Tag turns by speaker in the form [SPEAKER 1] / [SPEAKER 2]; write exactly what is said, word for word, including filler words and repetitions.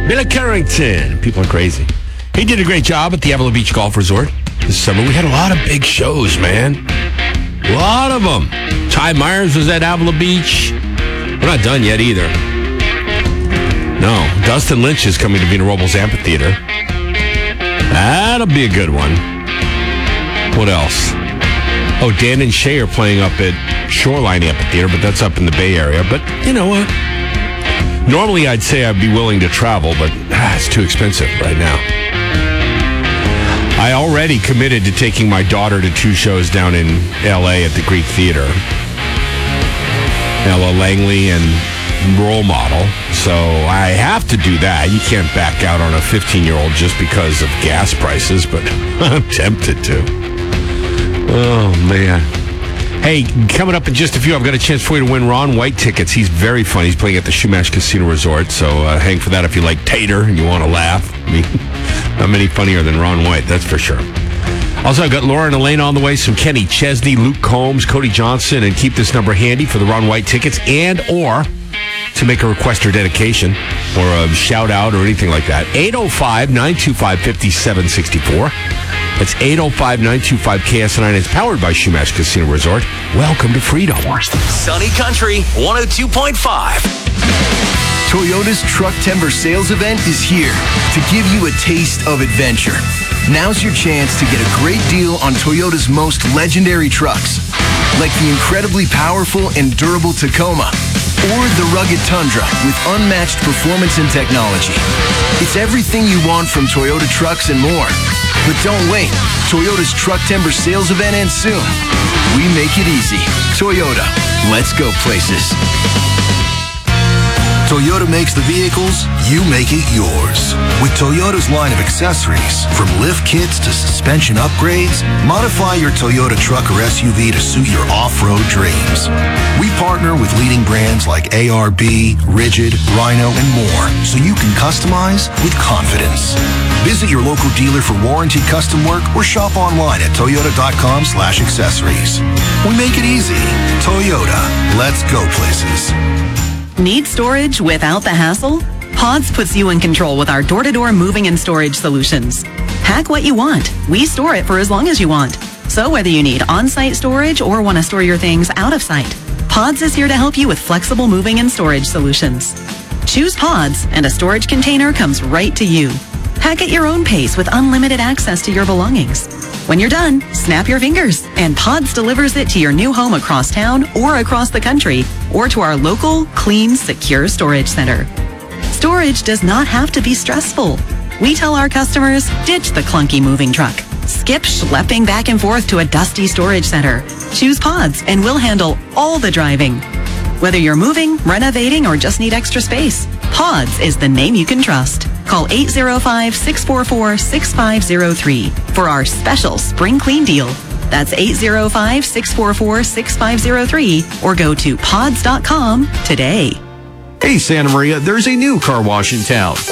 [SPEAKER 1] Billy Carrington. People are crazy. He did a great job at the Avila Beach Golf Resort this summer. We had a lot of big shows, man. A lot of them. Ty Myers was at Avila Beach. We're not done yet either. No. Dustin Lynch is coming to Vina Robles Amphitheater. That'll be a good one. What else? Oh, Dan and Shay are playing up at Shoreline Amphitheater, but that's up in the Bay Area. But you know what? Normally I'd say I'd be willing to travel, but ah, it's too expensive right now. I already committed to taking my daughter to two shows down in L A at the Greek Theater. Ella Langley and Role Model. So I have to do that. You can't back out on a fifteen-year-old just because of gas prices, but I'm tempted to. Oh, man. Hey, coming up in just a few, I've got a chance for you to win Ron White tickets. He's very fun. He's playing at the Shumash Casino Resort, so uh, hang for that if you like Tater and you want to laugh. I mean, not many funnier than Ron White, that's for sure. Also, I've got Laura and Elaine on the way, some Kenny Chesney, Luke Combs, Cody Johnson, and keep this number handy for the Ron White tickets and or to make a request or dedication or a shout-out or anything like that. eight oh five, nine two five, five seven six four. That's eight oh five, nine two five, K S nine. It's powered by Shumash Casino Resort. Welcome to freedom.
[SPEAKER 2] Sunny Country, one oh two point five.
[SPEAKER 3] Toyota's Truck Timber Sales Event is here to give you a taste of adventure. Now's your chance to get a great deal on Toyota's most legendary trucks, like the incredibly powerful and durable Tacoma, or the rugged Tundra with unmatched performance and technology. It's everything you want from Toyota trucks and more. But don't wait. Toyota's Truck Timber Sales Event ends soon. We make it easy. Toyota. Let's go places.
[SPEAKER 4] Toyota makes the vehicles, you make it yours. With Toyota's line of accessories, from lift kits to suspension upgrades, modify your Toyota truck or S U V to suit your off-road dreams. We partner with leading brands like A R B, Rigid, Rhino, and more, so you can customize with confidence. Visit your local dealer for warranty custom work or shop online at toyota.com slash accessories. We make it easy. Toyota. Let's go places.
[SPEAKER 5] Need storage without the hassle? Pods puts you in control with our door-to-door moving and storage solutions. Pack what you want. We store it for as long as you want. So whether you need on-site storage or want to store your things out of sight, Pods is here to help you with flexible moving and storage solutions. Choose Pods, and a storage container comes right to you. Pack at your own pace with unlimited access to your belongings. When you're done, snap your fingers, and Pods delivers it to your new home across town or across the country, or to our local, clean, secure storage center. Storage does not have to be stressful. We tell our customers, ditch the clunky moving truck. Skip schlepping back and forth to a dusty storage center. Choose Pods, and we'll handle all the driving. Whether you're moving, renovating, or just need extra space, Pods is the name you can trust. Call eight oh five, six four four, six five oh three for our special spring clean deal. That's eight oh five, six four four, six five oh three or go to pods dot com today.
[SPEAKER 6] Hey, Santa Maria, there's a new car wash in town.